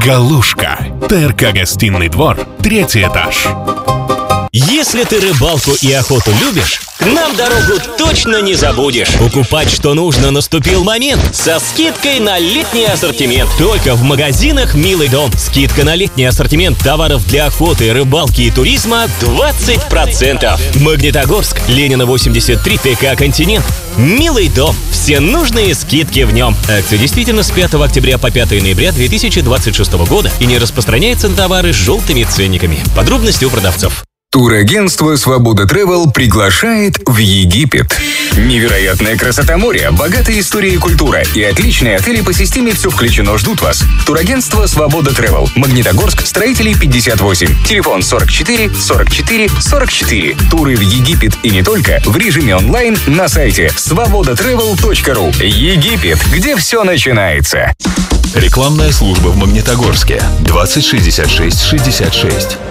Галушка. ТРК «Гостиный двор», 3-й этаж. Если ты рыбалку и охоту любишь, к нам дорогу точно не забудешь. Покупать, что нужно, наступил момент. Со скидкой на летний ассортимент. Только в магазинах «Милый дом». Скидка на летний ассортимент товаров для охоты, рыбалки и туризма 20%. Магнитогорск, Ленина 83, ТК «Континент». «Милый дом». Все нужные скидки в нем. Акция действительно с 5 октября по 5 ноября 2026 года и не распространяется на товары с желтыми ценниками. Подробности у продавцов. Турагентство «Свобода Тревел» приглашает в Египет. Невероятная красота моря, богатая история и культура и отличные отели по системе «Все включено» ждут вас. Турагентство «Свобода Тревел». Магнитогорск, Строителей 58. Телефон 44 44 44. Туры в Египет и не только в режиме онлайн на сайте svobodatravel.ru. Египет, где все начинается. Рекламная служба в Магнитогорске. 206666.